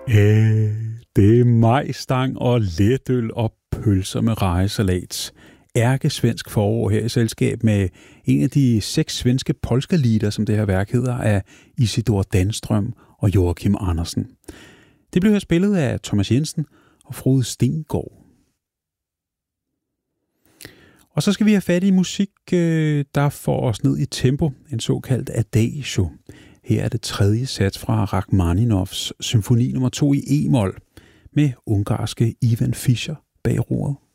Det er majstang og letøl og pølser med rejesalat. Ærkesvensk forår her i selskab med en af de 6 svenske polska-lieder, som det her værk hedder, af Isidor Danstrøm og Joakim Andersen. Det blev her spillet af Thomas Jensen og Frode Stengård. Og så skal vi have fat i musik, der får os ned i tempo, en såkaldt adagio. Her er det 3. sats fra Rachmaninoffs symfoni nummer 2 i e-mol med ungarske Ivan Fischer bag roret.